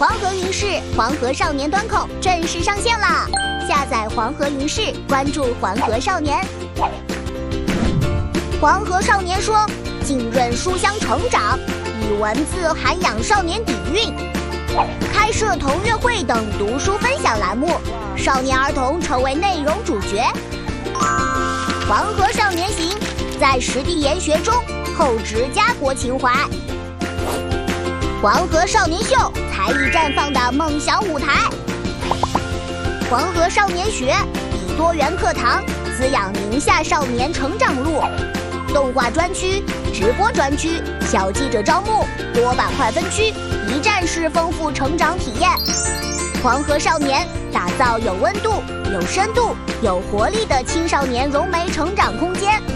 黄河云视黄河少年端口正式上线啦！下载黄河云视，关注黄河少年。黄河少年说：浸润书香成长，以文字涵养少年底蕴，开设同乐会等读书分享栏目，少年儿童成为内容主角。黄河少年行，在实地研学中厚植家国情怀。黄河少年秀，才艺绽放的梦想舞台。黄河少年学，以多元课堂滋养宁夏少年成长路。动画专区、直播专区、小记者招募，多板块分区，一站式丰富成长体验。黄河少年打造有温度、有深度、有活力的青少年融媒成长空间。